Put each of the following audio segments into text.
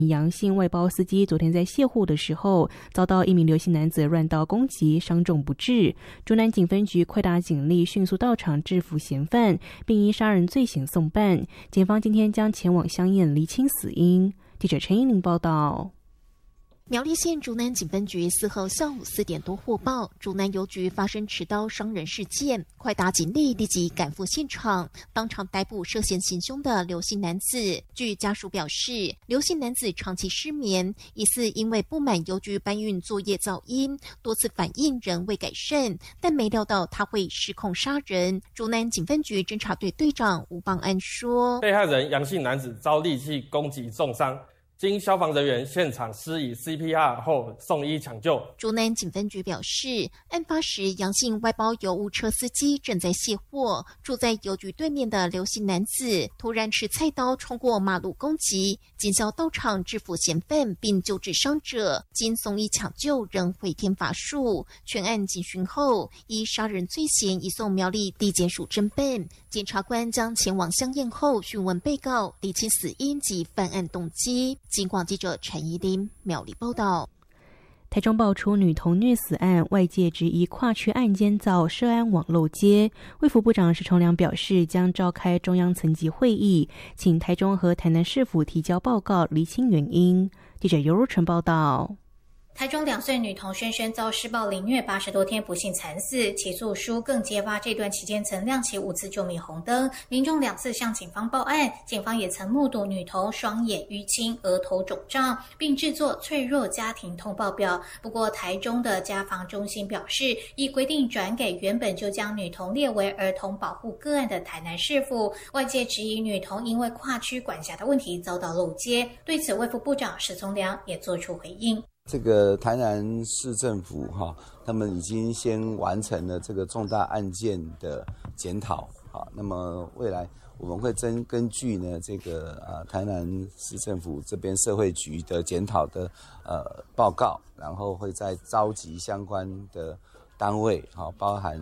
阳性外包司机昨天在卸货的时候，遭到一名刘姓男子乱刀攻击，伤重不治。竹南警分局快打警力，迅速到场制服嫌犯，并依杀人罪嫌送办。检方今天将前往相验厘清死因。记者陈依玲报道。 苗栗县竹南警分局4号下午4点多获报，竹南邮局发生持刀伤人事件，快打警力立即赶赴现场，当场逮捕涉嫌行凶的刘姓男子。据家属表示，刘姓男子长期失眠，疑似因为不满邮局搬运作业噪音，多次反映仍未改善，但没料到他会失控杀人。竹南警分局侦查队队长吴邦安说， 被害人杨姓男子遭利器攻击重伤，经消防人员现场施以 CPR 后送医抢救。 竹南警分局表示，案发时杨姓外包邮物车司机正在卸货，住在邮局对面的刘姓男子突然持菜刀冲过马路攻击，警消到场制服嫌犯并救治伤者，经送医抢救仍回天乏术。全案警讯后，依杀人罪嫌移送苗栗地检署侦办。检察官将前往相验后讯问被告，厘清死因及犯案动机。警广记者陈怡琳苗栗报道。 台中爆出女童虐死案，外界质疑跨区案件遭涉案网漏接。卫福部长石崇良表示，将召开中央层级会议，请台中和台南市府提交报告，厘清原因。记者尤如纯报道。 台中2岁女童萱萱遭施暴凌虐80多天不幸惨死，起诉书更揭发这段期间曾亮起5次救命红灯，民众2次向警方报案，警方也曾目睹女童双眼淤青、额头肿胀，并制作脆弱家庭通报表。不过台中的家防中心表示，依规定转给原本就将女童列为儿童保护个案的台南市府，外界质疑女童因为跨区管辖的问题遭到漏接。对此，卫福部长石崇良也做出回应。 这个台南市政府他们已经先完成了这个重大案件的检讨，那么未来我们会根据呢这个台南市政府这边社会局的检讨的报告，然后会再召集相关的单位，包含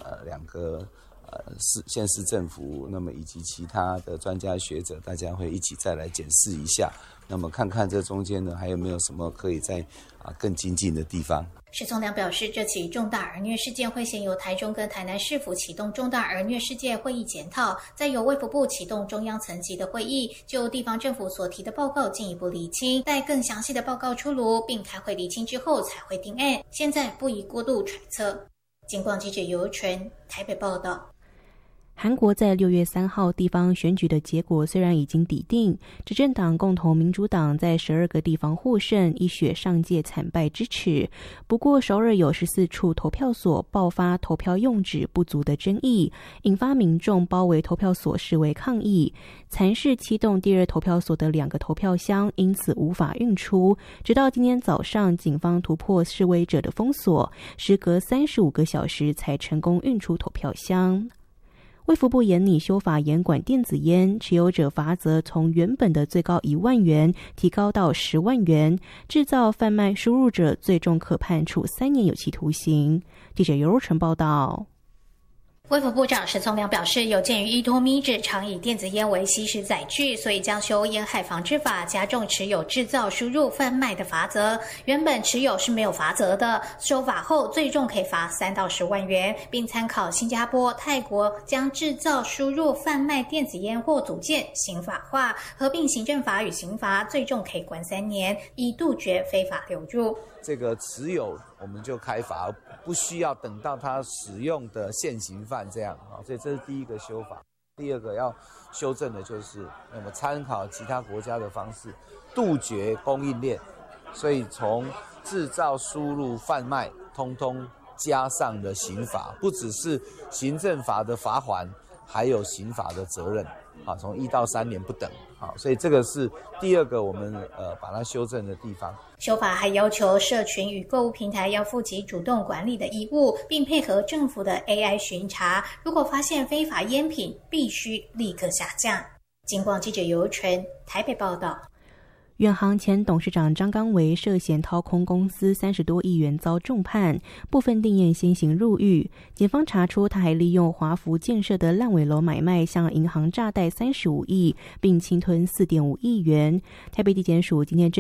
2个县市政府，那么以及其他的专家学者，大家会一起再来检视一下，那么看看这中间呢还有没有什么可以再更精进的地方。 石崇良表示，这起重大儿虐事件会先由台中跟台南市府启动重大儿虐事件会议检讨，再由卫福部启动中央层级的会议，就地方政府所提的报告进一步厘清，待更详细的报告出炉并开会厘清之后才会定案，现在不宜过度揣测。警广记者尤纯台北报道。 韩国在6月3号地方选举的结果虽然已经底定，执政党共同民主党在12个地方获胜，一雪上届惨败之耻。不过首尔有14处投票所爆发投票用纸不足的争议，引发民众包围投票所示威抗议。蚕市启动第2投票所的2个投票箱因此无法运出，直到今天早上警方突破示威者的封锁，时隔35个小时才成功运出投票箱。卫福部研拟修法严管电子烟，持有者罚则从原本的最高1万元提高到10万元，制造、贩卖、输入者最重可判处3年有期徒刑。记者尤如纯报道。 卫福部长石崇良表示，有鉴于依托咪纸常以电子烟为吸食载具，所以将修烟害防治法，加重持有、制造、输入、贩卖的罚则。原本持有是没有罚则的，修法后最重可以罚3到10万元，并参考新加坡、泰国将制造、输入、贩卖电子烟或组件刑法化，合并行政法与刑罚，最重可以关3年，以杜绝非法流入。 这个持有我们就开罚，不需要等到他使用的现行犯这样，所以这是第一个修法。第二个要修正的就是，那么参考其他国家的方式，杜绝供应链，所以从制造、输入、贩卖，通通加上了刑法，不只是行政法的罚锾，还有刑法的责任。从1到3年不等，所以这个是第2个我们把它修正的地方。 修法还要求社群与购物平台要负起主动管理的义务，并配合政府的 AI 巡查，如果发现非法烟品，必须立刻下架。警广记者尤纯台北报道。 远航前董事长张刚维涉嫌掏空公司30多亿元遭重判，部分定谳先行入狱。检方查出他还利用华福建设的烂尾楼买卖向银行诈贷35亿，并侵吞4.5亿元。台北地检署今天